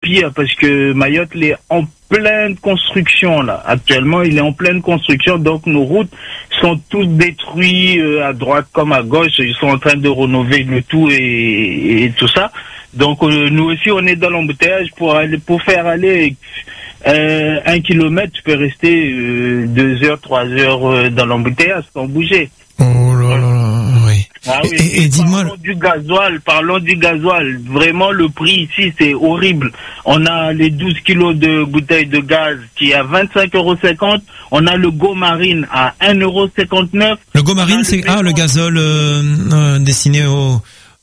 pire parce que Mayotte est en pleine construction là. Actuellement, il est en pleine construction, donc nos routes sont toutes détruites à droite comme à gauche. Ils sont en train de rénover le tout et tout ça. Donc nous aussi, on est dans l'embouteillage pour faire aller 1 kilomètre. Tu peux rester 2 heures, 3 heures dans l'embouteillage sans bouger. Oh là là, oui. Ah oui, et dis-moi, parlons du gasoil. Vraiment, le prix ici, c'est horrible. On a les 12 kilos de bouteilles de gaz qui est à 25,50 €. On a le Gomarine à 1,59 €. Le Gomarine, c'est le gazole destiné au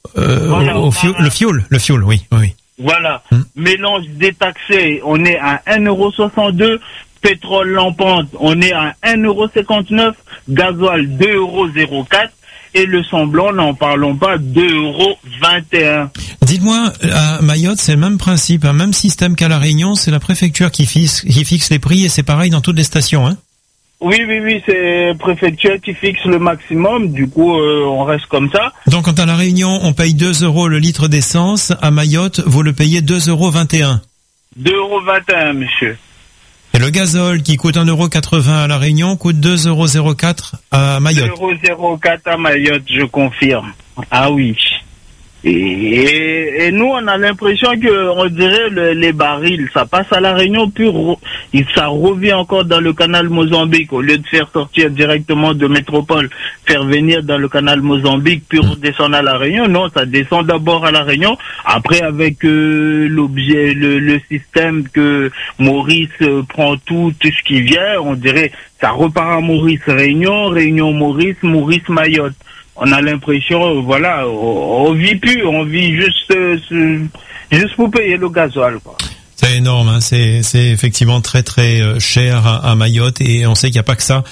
fioul, oui. Voilà. Mélange détaxé, on est à 1,62 €. Pétrole lampante, on est à 1,59 €. Gasoil, 2,04 €. Et le semblant, n'en parlons pas, 2,21 €. Dites-moi, à Mayotte, c'est le même principe, un même système qu'à La Réunion, c'est la préfecture qui fixe les prix et c'est pareil dans toutes les stations, hein? Oui, c'est la préfecture qui fixe le maximum, du coup, on reste comme ça. Donc, quand à La Réunion, on paye 2 € le litre d'essence, à Mayotte, vous le payez 2,21 €. 2,21 €, monsieur. Et le gazole qui coûte 1,80 € à La Réunion coûte 2,04 € à Mayotte. 2,04 € à Mayotte, je confirme. Ah oui. Et nous, on a l'impression que, on dirait, les barils, ça passe à La Réunion, puis ça revient encore dans le canal Mozambique. Au lieu de faire sortir directement de métropole, faire venir dans le canal Mozambique, puis redescendre à La Réunion. Non, ça descend d'abord à La Réunion. Après, avec l'objet, le système que Maurice prend tout ce qui vient, on dirait, ça repart à Maurice, Réunion, Maurice, Mayotte. On a l'impression, voilà, on vit plus, on vit juste pour payer le gasoil, quoi. C'est énorme, hein. C'est effectivement très très cher à Mayotte et on sait qu'il n'y a pas que ça.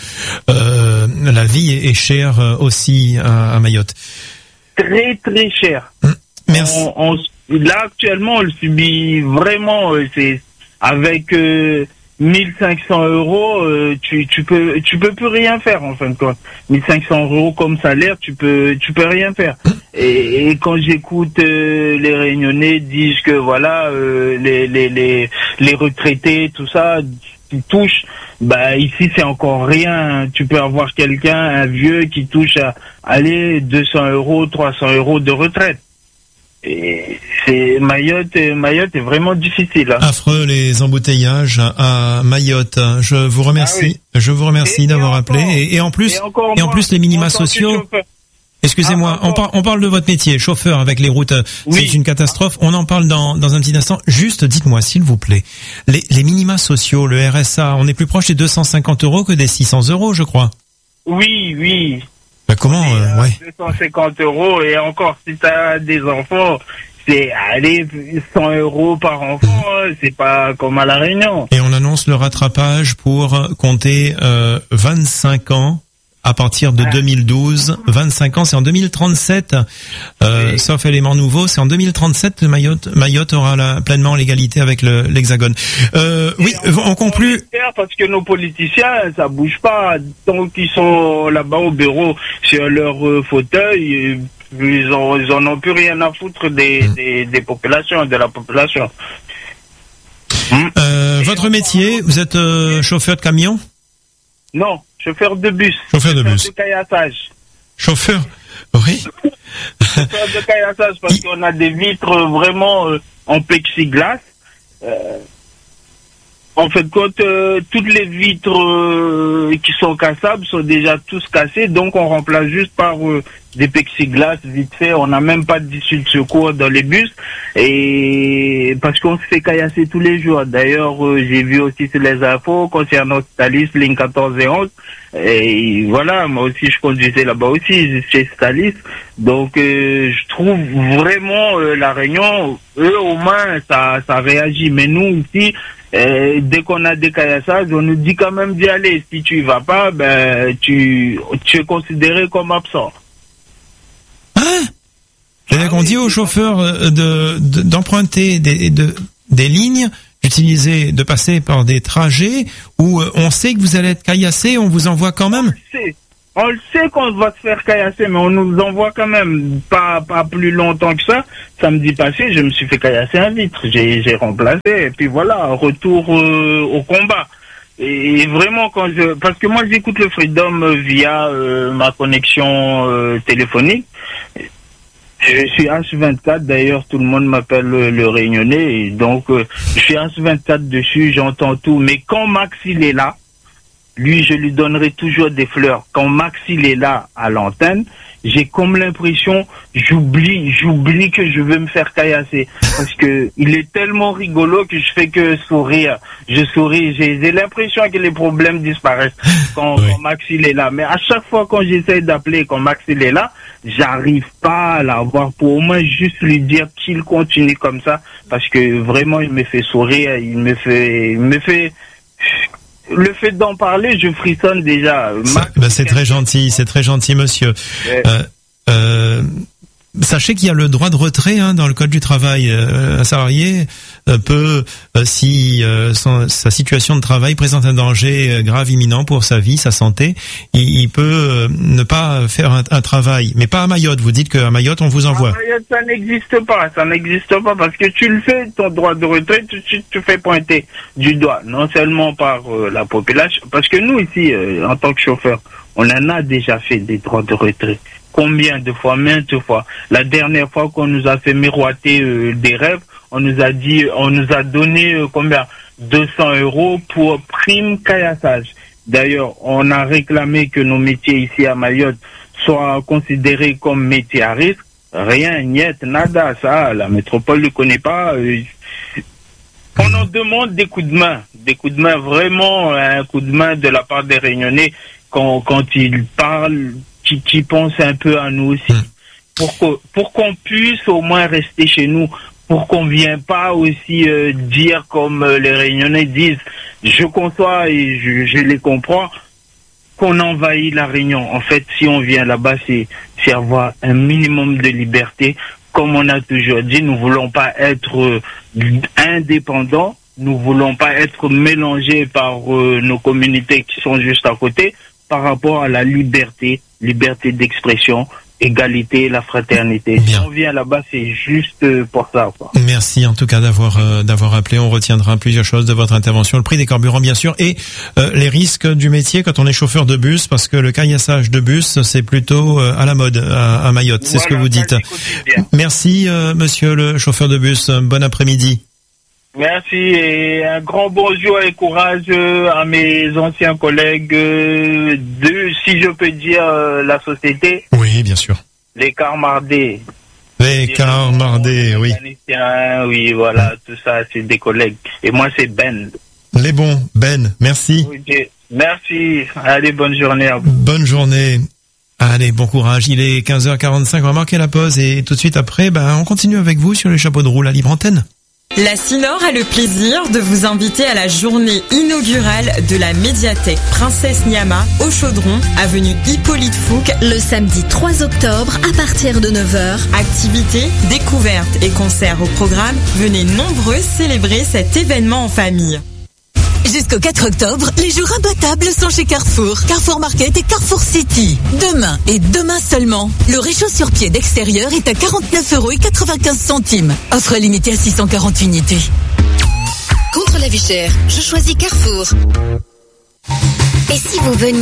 La vie est chère aussi à Mayotte. Très très cher. Merci. Là actuellement, on le subit vraiment. C'est avec 1500 €, tu peux plus rien faire en fin de compte. 1500 € comme salaire, tu peux rien faire. Et quand j'écoute les Réunionnais disent que voilà, les retraités, tout ça, qui touchent, ici c'est encore rien. Tu peux avoir quelqu'un, un vieux qui touche à 200 €, 300 € de retraite. Et Mayotte est vraiment difficile. Hein. Affreux les embouteillages à Mayotte. Je vous remercie. Ah oui. Je vous remercie d'avoir appelé. Et en plus les minima sociaux. Excusez-moi, on parle de votre métier, chauffeur avec les routes. Oui. C'est une catastrophe. On en parle dans un petit instant. Juste, dites-moi, s'il vous plaît, les minima sociaux, le RSA, on est plus proche des 250 € que des 600 €, je crois. Oui. Comment 250 € et encore si t'as des enfants, c'est 100 € par enfant, c'est pas comme à La Réunion. Et on annonce le rattrapage pour compter 25 ans à partir de 2012. 25 ans, c'est en 2037. Sauf élément nouveau, c'est en 2037 que Mayotte aura pleinement l'égalité avec l'Hexagone. Oui, on conclut. Parce que nos politiciens, ça bouge pas. Tant qu'ils sont là-bas au bureau sur leur fauteuil, ils en ont plus rien à foutre des populations, de la population. Votre métier, vous êtes chauffeur de camion? Non, chauffeur de bus. Chauffeur de bus. De caillassage. Chauffeur, oui. Chauffeur de caillassage parce qu'on a des vitres vraiment en plexiglas. En fait, toutes les vitres qui sont cassables sont déjà tous cassées, donc on remplace juste par des plexiglas vite fait. On n'a même pas d'issue de secours dans les bus, et parce qu'on se fait caillasser tous les jours. D'ailleurs, j'ai vu aussi sur les infos concernant Stalis, ligne 14 et 11. Et voilà, moi aussi je conduisais là-bas aussi, chez Stalis. Donc je trouve vraiment La Réunion, eux au moins ça réagit. Mais nous ici, dès qu'on a des caillassages, on nous dit quand même d'y aller. Si tu y vas pas, tu es considéré comme absent. C'est-à-dire qu'on dit aux chauffeurs d'emprunter des lignes, de passer par des trajets où on sait que vous allez être caillassé, on vous envoie quand même. On le sait qu'on va se faire caillasser, mais on nous envoie quand même pas plus longtemps que ça. Samedi passé, je me suis fait caillasser un vitre. J'ai remplacé, et puis voilà, retour au combat. Et vraiment, parce que moi j'écoute le Freedom via ma connexion téléphonique. Je suis H24, d'ailleurs tout le monde m'appelle le Réunionnais, et donc je suis H24 dessus, j'entends tout. Mais quand Maxil est là, lui, je lui donnerai toujours des fleurs. Quand Maxil est là à l'antenne, j'ai comme l'impression, j'oublie que je veux me faire caillasser. Parce que il est tellement rigolo que je fais que sourire. Je souris, j'ai l'impression que les problèmes disparaissent quand Maxil est là. Mais à chaque fois quand j'essaie d'appeler, quand Maxil est là, j'arrive pas à l'avoir pour au moins juste lui dire qu'il continue comme ça. Parce que vraiment, il me fait sourire, il me fait... Le fait d'en parler, je frissonne déjà. C'est très gentil, monsieur. Sachez qu'il y a le droit de retrait dans le code du travail. Un salarié peut, si sa situation de travail présente un danger grave imminent pour sa vie, sa santé, il peut ne pas faire un travail. Mais pas à Mayotte. Vous dites qu'à Mayotte, on vous envoie. À Mayotte, ça n'existe pas parce que tu le fais, ton droit de retrait, tout de suite tu fais pointer du doigt, non seulement par la population, parce que nous ici, en tant que chauffeur, on en a déjà fait des droits de retrait. Combien de fois, maintes fois. La dernière fois qu'on nous a fait miroiter des rêves, on nous a donné combien 200 € pour prime caillassage. D'ailleurs, on a réclamé que nos métiers ici à Mayotte soient considérés comme métiers à risque. Rien, niet, nada, ça, la métropole ne connaît pas. On en demande des coups de main, vraiment un coup de main de la part des Réunionnais quand ils parlent, qui pensent un peu à nous aussi, pour qu'on puisse au moins rester chez nous, pour qu'on vienne pas aussi dire comme les Réunionnais disent, je conçois et je les comprends, qu'on envahit la Réunion. En fait, si on vient là-bas, c'est avoir un minimum de liberté. Comme on a toujours dit, nous voulons pas être indépendants, nous voulons pas être mélangés par nos communautés qui sont juste à côté, par rapport à la liberté d'expression, égalité, la fraternité. Bien. Si on vient là-bas, c'est juste pour ça, quoi. Merci en tout cas d'avoir appelé. On retiendra plusieurs choses de votre intervention. Le prix des carburants, bien sûr, et les risques du métier quand on est chauffeur de bus, parce que le caillassage de bus, c'est plutôt à la mode à Mayotte. C'est ce que vous dites. Merci, monsieur le chauffeur de bus. Bon après-midi. Merci et un grand bonjour et courage à mes anciens collègues si je peux dire, la société. Oui, bien sûr. Les Carmardais. Les Carmardais, oui. Oui, voilà, tout ça, c'est des collègues. Et moi, c'est Ben. Les bons, Ben, merci. Okay. Merci. Allez, bonne journée à vous. Bonne journée. Allez, bon courage. Il est 15h45, on va marquer la pause et tout de suite après, on continue avec vous sur les chapeaux de roue, la libre antenne. La Cinor a le plaisir de vous inviter à la journée inaugurale de la médiathèque Princesse Niama au Chaudron, avenue Hippolyte Fouque, le samedi 3 octobre à partir de 9h. Activités, découvertes et concerts au programme. Venez nombreux célébrer cet événement en famille. Jusqu'au 4 octobre, les jours imbattables sont chez Carrefour. Carrefour Market et Carrefour City. Demain et demain seulement, le réchaud sur pied d'extérieur est à 49,95 €. Offre limitée à 640 unités. Contre la vie chère, je choisis Carrefour. Et si vous veniez